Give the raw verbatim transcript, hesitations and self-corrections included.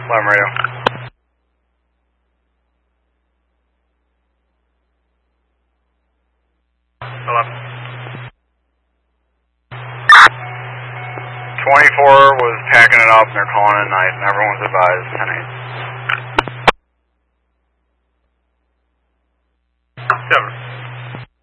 Alarm radio. Hello. twenty-four was packing it up and they're calling it a night and everyone's advised ten eight. Seven.